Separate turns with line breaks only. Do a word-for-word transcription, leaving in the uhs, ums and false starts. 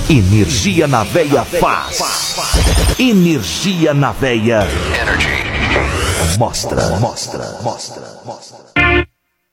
Energia na veia faz. Energia na veia. Energy. Mostra, mostra, mostra, mostra.